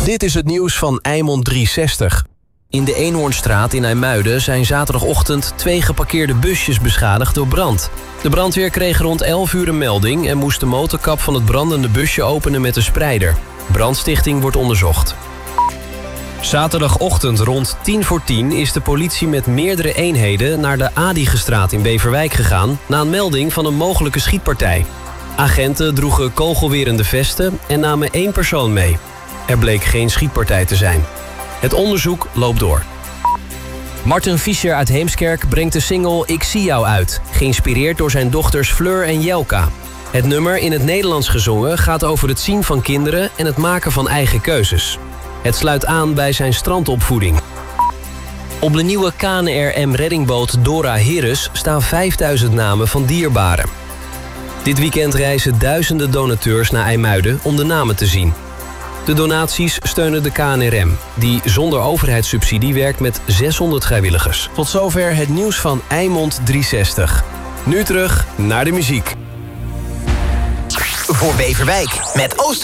Dit is het nieuws van Eimond 360. In de Eenhoornstraat in IJmuiden zijn zaterdagochtend 2 geparkeerde busjes beschadigd door brand. De brandweer kreeg rond 11 uur een melding en moest de motorkap van het brandende busje openen met een spreider. Brandstichting wordt onderzocht. Zaterdagochtend rond 10:10 is de politie met meerdere eenheden naar de Adigestraat in Beverwijk gegaan na een melding van een mogelijke schietpartij. Agenten droegen kogelwerende vesten en namen 1 persoon mee. Er bleek geen schietpartij te zijn. Het onderzoek loopt door. Martin Fischer uit Heemskerk brengt de single Ik zie jou uit, geïnspireerd door zijn dochters Fleur en Jelka. Het nummer, in het Nederlands gezongen, gaat over het zien van kinderen en het maken van eigen keuzes. Het sluit aan bij zijn strandopvoeding. Op de nieuwe KNRM-reddingboot Dora Heres staan 5000 namen van dierbaren. Dit weekend reizen duizenden donateurs naar IJmuiden om de namen te zien. De donaties steunen de KNRM, die zonder overheidssubsidie werkt met 600 vrijwilligers. Tot zover het nieuws van Eimond 360. Nu terug naar de muziek. Voor Beverwijk met Oost